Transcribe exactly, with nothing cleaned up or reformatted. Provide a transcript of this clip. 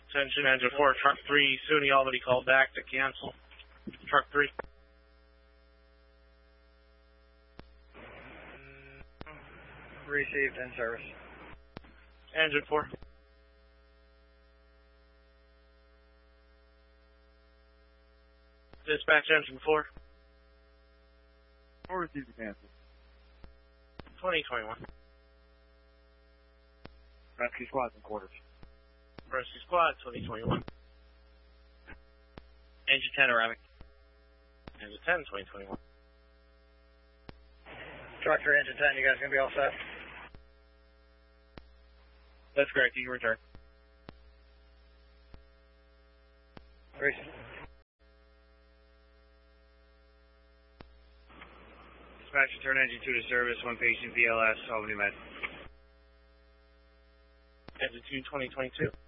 Attention, engine four, truck three, SUNY Albany called back to cancel. Truck three. Received, in service. Engine four. Dispatch, engine four. Four received and cancel. twenty twenty-one. Rescue squads and quarters. Rescue squad, twenty twenty-one. Engine ten, arriving. Engine ten, twenty twenty-one. Truck three, engine ten, you guys gonna be all set? That's correct, you can return. Receive. Dispatch, return engine two to service, one patient B L S, Albany Med. Engine two, twenty twenty-two.